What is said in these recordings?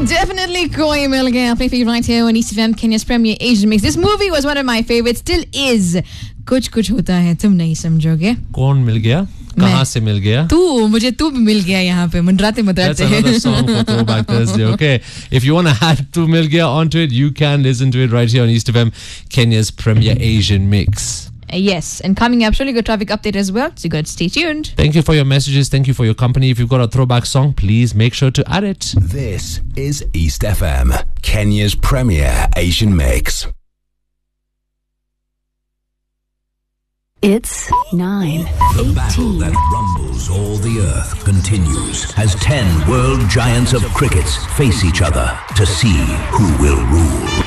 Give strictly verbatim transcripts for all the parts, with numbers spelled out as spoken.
Definitely Koi Mil Gaya, अपनी favorite right here on East F M, Kenya's premier Asian mix. This movie was one of my favorites, still is. कुछ कुछ होता है तुम नहीं समझोगे. कौन मिल गया? कहाँ से मिल गया? तू मुझे तू भी मिल गया यहाँ पे मंडराते मंडराते. That's another song for Throwback Thursday. Okay, if you want to add Tu Mil Gaya onto it, you can listen to it right here on East F M, Kenya's premier Asian mix. Yes, and coming up, surely good traffic update as well. So good, stay tuned. Thank you for your messages. Thank you for your company. If you've got a throwback song, please make sure to add it. This is East F M, Kenya's premier Asian mix. It's nine. The battle that rumbles all the earth continues as ten world giants of cricket face each other to see who will rule.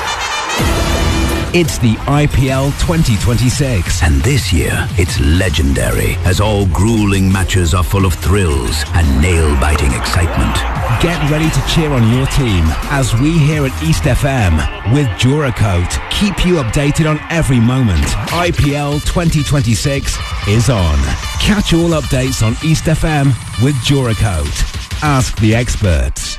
It's the I P L twenty twenty-six, and this year it's legendary as all grueling matches are full of thrills and nail-biting excitement. Get ready to cheer on your team as we here at East F M with Duracoat keep you updated on every moment. I P L twenty twenty-six is on. Catch all updates on East F M with Duracoat. Ask the experts.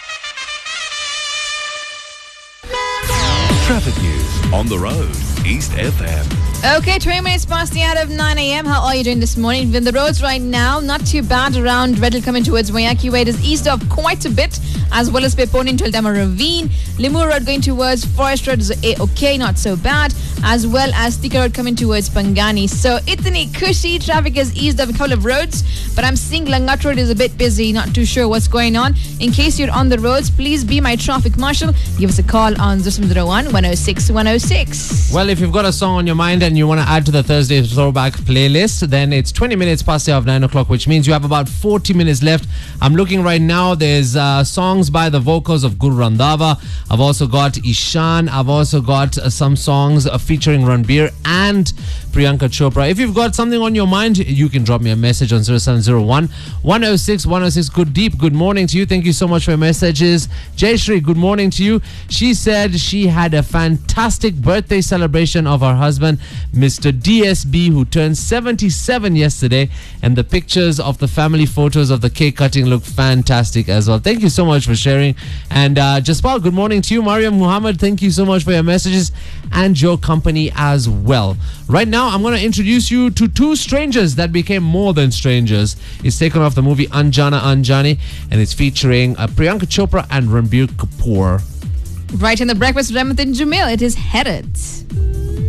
Traffic news on the road, East F M. Okay, twenty minutes past the hour of nine a.m. How are you doing this morning? In the roads right now, not too bad around Redhill coming towards Wayaki way. It is eased off quite a bit, as well as Peponin to Eldama Ravine. Limur Road going towards Forest Road is okay, not so bad, as well as Thika Road coming towards Pangani. So, itni cushy, traffic has eased off a couple of roads, but I'm seeing Langat Road is a bit busy, not too sure what's going on. In case you're on the roads, please be my traffic marshal. Give us a call on zero seven zero one, one oh six, one oh six. Well, if you've got a song on your mind and you want to add to the Thursday Throwback playlist, then it's twenty minutes past the hour of nine o'clock, which means you have about forty minutes left. I'm looking right now. There's uh, songs by the vocals of Guru Randava. I've also got Ishan. I've also got uh, some songs uh, featuring Ranbir and Priyanka Chopra. If you've got something on your mind, you can drop me a message on zero seven zero one, one oh six, one oh six. Good deep, good morning to you. Thank you so much for your messages. Jayashri, good morning to you. She said she had a fantastic birthday celebration of her husband, Mister D S B, who turned seventy-seven yesterday, and the pictures of the family photos of the cake cutting look fantastic as well. Thank you so much for sharing. And uh, Jaspal, good morning to you. Mariam Muhammad, thank you so much for your messages and your company as well. Right now, I'm going to introduce you to two strangers that became more than strangers. It's taken off the movie Anjana Anjani, and it's featuring uh, Priyanka Chopra and Ranbir Kapoor. Right in the breakfast with Ramat and Jamil, it is Headed.